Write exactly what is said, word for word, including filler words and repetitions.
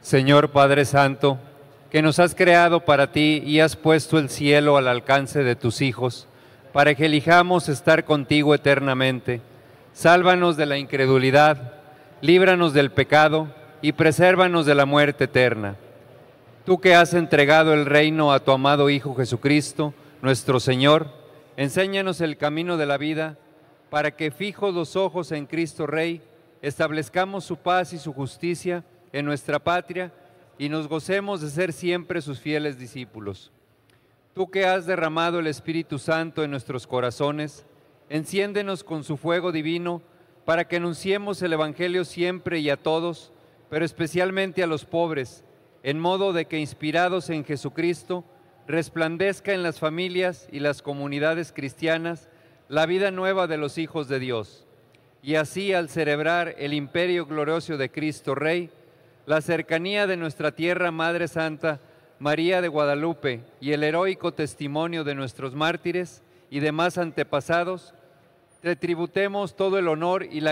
Señor Padre Santo, que nos has creado para ti y has puesto el cielo al alcance de tus hijos, para que elijamos estar contigo eternamente. Sálvanos de la incredulidad, líbranos del pecado y presérvanos de la muerte eterna. Tú que has entregado el reino a tu amado Hijo Jesucristo, nuestro Señor, enséñanos el camino de la vida, para que fijos los ojos en Cristo Rey, establezcamos su paz y su justicia en nuestra patria y nos gocemos de ser siempre sus fieles discípulos. Tú que has derramado el Espíritu Santo en nuestros corazones, enciéndenos con su fuego divino para que anunciemos el Evangelio siempre y a todos, pero especialmente a los pobres, en modo de que, inspirados en Jesucristo, resplandezca en las familias y las comunidades cristianas la vida nueva de los hijos de Dios. Y así, al celebrar el imperio glorioso de Cristo Rey, la cercanía de nuestra tierra Madre Santa, María de Guadalupe, y el heroico testimonio de nuestros mártires y demás antepasados, te tributemos todo el honor y la